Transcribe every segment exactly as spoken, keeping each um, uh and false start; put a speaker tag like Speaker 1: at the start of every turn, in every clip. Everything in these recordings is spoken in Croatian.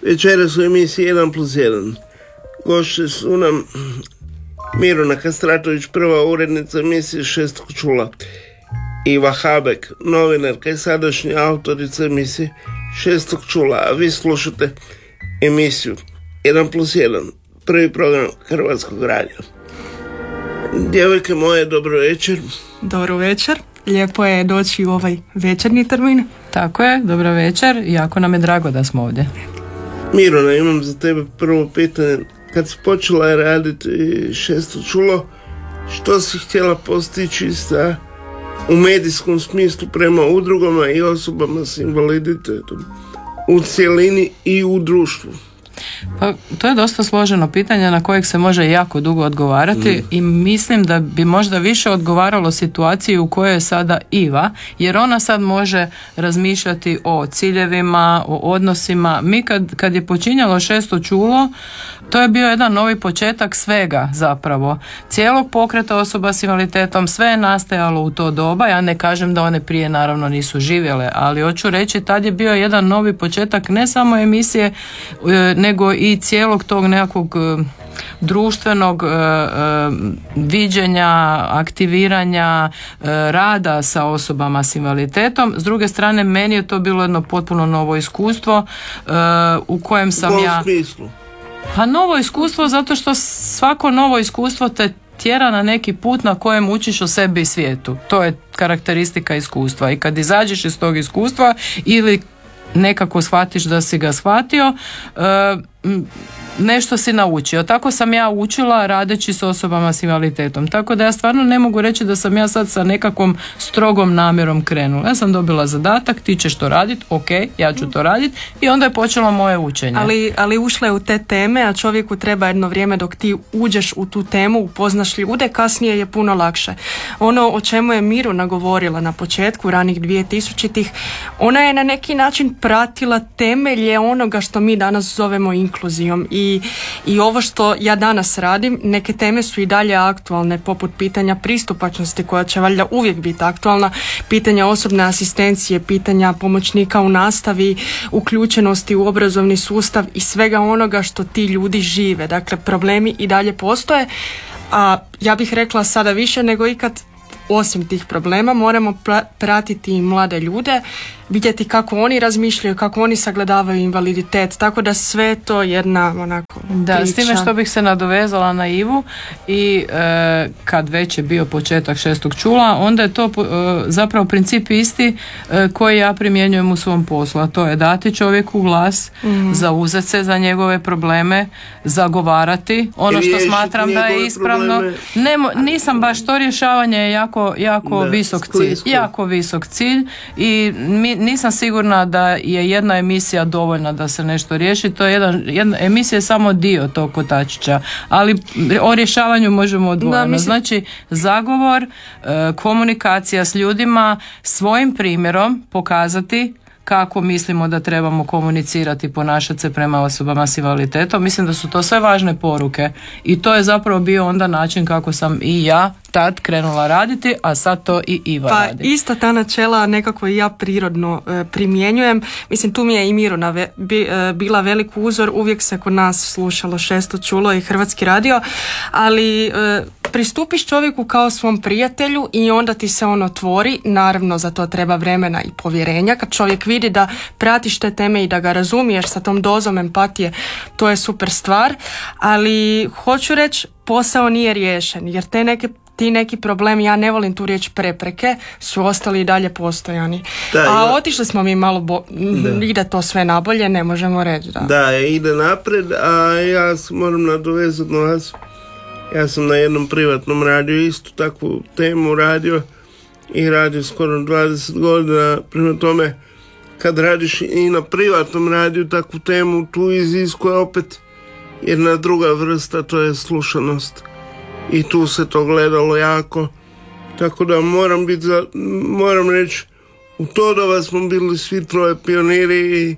Speaker 1: Večeras u emisiji jedan plus jedan. Gošće su nam Miruna Kastratović, prva urednica emisije Šestog čula, Iva Habek, novinarka i sadašnja autorica emisije Šestog čula, a vi slušate emisiju jedan plus jedan, prvi program Hrvatskog radija. Djevojke moje, dobro večer.
Speaker 2: Dobro večer. Lijepo je doći u ovaj večernji termin.
Speaker 3: Tako je, dobro večer. Jako nam je drago da smo ovdje.
Speaker 1: Miruna, imam za tebe prvo pitanje. Kad si počela raditi Šesto čulo, što si htjela postići sa, u medijskom smislu prema udrugama i osobama s invaliditetom u cjelini i u društvu?
Speaker 3: Pa, to je dosta složeno pitanje na kojeg se može jako dugo odgovarati mm. i mislim da bi možda više odgovaralo situaciji u kojoj je sada Iva, jer ona sad može razmišljati o ciljevima, o odnosima. Mi kad, kad je počinjalo Šesto čulo, to je bio jedan novi početak svega zapravo. Cijelog pokreta osoba s invaliditetom, sve je nastajalo u to doba. Ja ne kažem da one prije naravno nisu živjele, ali hoću reći tad je bio jedan novi početak ne samo emisije, nego i cijelog tog nekakvog društvenog uh, uh, viđenja, aktiviranja, uh, rada sa osobama s invaliditetom. S druge strane, meni je to bilo jedno potpuno novo iskustvo uh, u kojem sam
Speaker 1: u
Speaker 3: ja...
Speaker 1: smislu?
Speaker 3: Pa novo iskustvo zato što svako novo iskustvo te tjera na neki put na kojem učiš o sebi i svijetu. To je karakteristika iskustva. I kad izađeš iz tog iskustva ili nekako shvatiš da si ga shvatio, uh, nešto si naučio. Tako sam ja učila radeći s osobama s invaliditetom. Tako da ja stvarno ne mogu reći da sam ja sad sa nekakvom strogom namjerom krenula. Ja sam dobila zadatak, ti ćeš to raditi, ok, ja ću to raditi i onda je počelo moje učenje.
Speaker 2: Ali, ali ušla je u te teme, a čovjeku treba jedno vrijeme dok ti uđeš u tu temu, upoznaš ljude, kasnije je puno lakše. Ono o čemu je Miruna govorila na početku, ranih dvije tisućitih, ona je na neki način pratila temelje onoga što mi danas zovemo inkluzijom i I, i ovo što ja danas radim, neke teme su i dalje aktualne, poput pitanja pristupačnosti koja će valjda uvijek biti aktualna, pitanja osobne asistencije, pitanja pomoćnika u nastavi, uključenosti u obrazovni sustav i svega onoga što ti ljudi žive. Dakle, problemi i dalje postoje, a ja bih rekla sada više nego ikad. Osim tih problema moramo pratiti i mlade ljude, vidjeti kako oni razmišljaju, kako oni sagledavaju invaliditet, tako da sve to jedna onako
Speaker 3: da,
Speaker 2: priča.
Speaker 3: S time što bih se nadovezala na Ivu i e, kad već je bio početak Šestog čula, onda je to e, zapravo princip isti e, koji ja primjenjujem u svom poslu, a to je dati čovjeku glas, mm. zauzeti se za njegove probleme, zagovarati ono što smatram da je ispravno. Ne, nisam baš, to rješavanje je jako, jako da, visok cilj, jako visok cilj i mi nisam sigurna da je jedna emisija dovoljna da se nešto riješi. To je jedan, jedna emisija je samo dio tog kotačića, ali o rješavanju možemo odvojeno. Mislim... Znači, zagovor, komunikacija s ljudima, svojim primjerom pokazati kako mislimo da trebamo komunicirati i ponašati se prema osobama s invaliditetom. Mislim da su to sve važne poruke i to je zapravo bio onda način kako sam i ja tad krenula raditi, a sad to i Iva
Speaker 2: pa,
Speaker 3: radi.
Speaker 2: Pa ista ta načela nekako i ja prirodno e, primjenjujem. Mislim, tu mi je i Miruna ve, bi, e, bila velik uzor, uvijek se kod nas slušalo Šesto čulo i Hrvatski radio, ali e, pristupiš čovjeku kao svom prijatelju i onda ti se on otvori, naravno za to treba vremena i povjerenja. Kad čovjek vidi da pratiš te teme i da ga razumiješ sa tom dozom empatije, to je super stvar, ali hoću reći, posao nije riješen, jer te neke ti neki problemi, ja ne volim tu riječ prepreke, su ostali i dalje postojani. Da, a ima... otišli smo mi malo, bo... ide to sve nabolje, ne možemo reći. Da,
Speaker 1: da ide napred, a ja se moram nadovezati na vas. Ja sam na jednom privatnom radiju istu takvu temu radio i radio skoro dvadeset godina. Prema tome, kad radiš i na privatnom radiju takvu temu, tu iziskuje opet jedna druga vrsta, to je slušanost. I tu se to gledalo jako. Tako da moram biti, za, moram reći, u to da vas smo bili svi troje pioniri i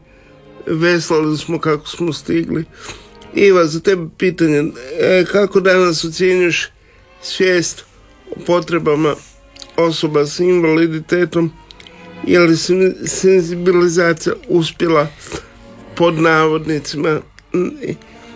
Speaker 1: veslali smo kako smo stigli. Iva, za tebe pitanje, e, kako danas ocjenjuješ svijest o potrebama osoba s invaliditetom? Je li senzibilizacija uspjela pod navodnicima i,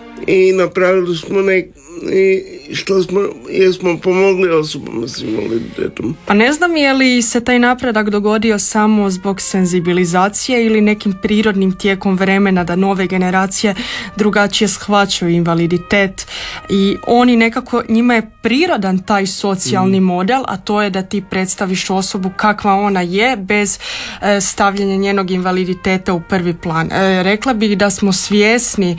Speaker 1: i napravili smo nek, i što smo, jesmo pomogli osobama s invaliditetom.
Speaker 2: Pa ne znam je li se taj napredak dogodio samo zbog senzibilizacije ili nekim prirodnim tijekom vremena da nove generacije drugačije shvaćaju invaliditet i oni nekako, njima je prirodan taj socijalni mm. model, a to je da ti predstaviš osobu kakva ona je bez e, stavljanja njenog invaliditeta u prvi plan. E, rekla bih da smo svjesni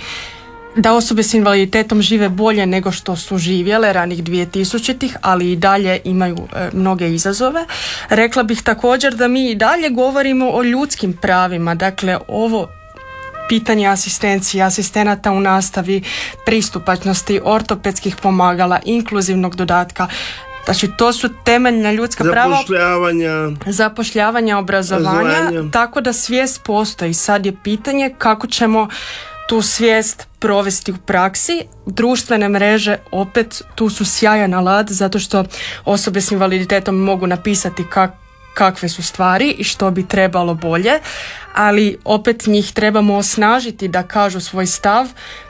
Speaker 2: da osobe s invaliditetom žive bolje nego što su živjele ranih dvije tisućitih, ali i dalje imaju e, mnoge izazove. Rekla bih također da mi i dalje govorimo o ljudskim pravima, dakle ovo pitanje asistencije, asistenata u nastavi, pristupačnosti, ortopedskih pomagala, inkluzivnog dodatka. Znači to su temeljna ljudska prava,
Speaker 1: zapošljavanja,
Speaker 2: zapošljavanja, obrazovanja, obrazovanja, tako da svijest postoji. Sad je pitanje kako ćemo tu svijest provesti u praksi. Društvene mreže opet tu su sjajan alat zato što osobe s invaliditetom mogu napisati kak, kakve su stvari i što bi trebalo bolje, ali opet njih trebamo osnažiti da kažu svoj stav,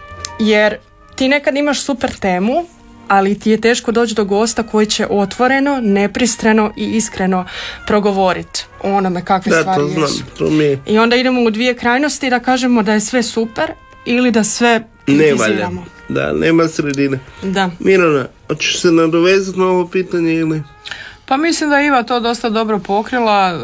Speaker 2: jer ti nekad imaš super temu, ali ti je teško doći do gosta koji će otvoreno, nepristrano i iskreno progovoriti o onome kakve
Speaker 1: da,
Speaker 2: stvari
Speaker 1: to znam, to mi...
Speaker 2: I onda idemo u dvije krajnosti da kažemo da je sve super ili da sve kritiziramo.
Speaker 1: Da, nema sredine.
Speaker 2: Da.
Speaker 1: Mirona, hoćeš se nadovezati na ovo pitanje ili...
Speaker 3: Pa mislim da je Iva to dosta dobro pokrila.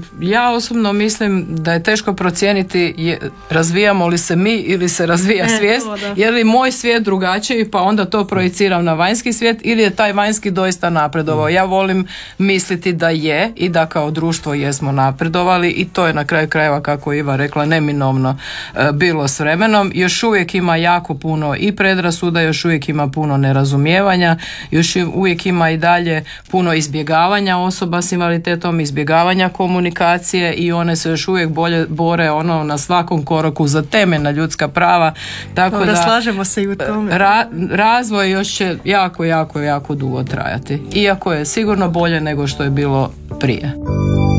Speaker 3: Ja osobno mislim da je teško procijeniti je, razvijamo li se mi ili se razvija e, svijest, je li moj svijet drugačiji pa onda to projiciram na vanjski svijet ili je taj vanjski doista napredovao. Ja volim misliti da je i da kao društvo jesmo napredovali i to je na kraju krajeva, kako Iva rekla, neminovno bilo s vremenom. Još uvijek ima jako puno i predrasuda, još uvijek ima puno nerazumijevanja, još uvijek ima i dalje puno izbjegavanja osoba s invaliditetom, izbjegavanja komunikacije i one se još uvijek bolje bore ono na svakom koraku za temeljna ljudska prava. Tako
Speaker 2: Dobro,
Speaker 3: da
Speaker 2: slažemo se i u tome.
Speaker 3: Ra, razvoj još će jako, jako, jako dugo trajati. Iako je sigurno bolje nego što je bilo prije.